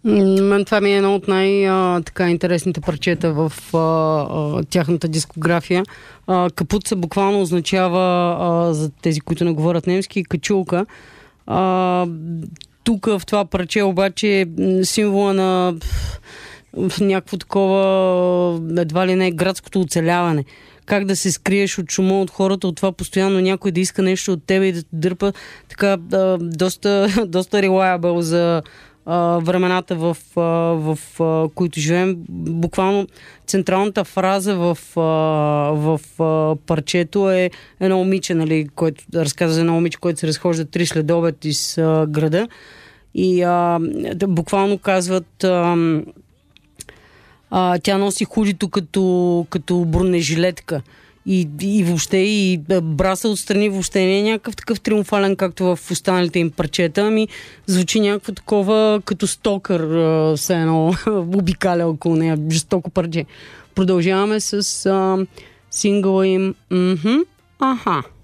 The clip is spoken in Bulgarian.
Това ми е едно от така интересните парчета в тяхната дискография. Капуца буквално означава, за тези, които не говорят немски, качулка. Тук в това парче обаче символа на някакво такова, едва ли не, градското оцеляване. Как да се скриеш от шума, от хората, от това постоянно някой да иска нещо от тебе и да те дърпа. Така, доста reliable за времената, в които живеем. Буквално централната фраза в парчето е едно момиче, нали, което разказва за едно момиче, което се разхожда 3 следобед из града. И буквално казват, тя носи худито като бронежилетка. И въобще, и браса отстрани въобще не е някакъв такъв триумфален, както в останалите им парчета, ами звучи някакво такова като стокър, все едно обикаля около нея, жестоко парче. Продължаваме с сингъла им Аха.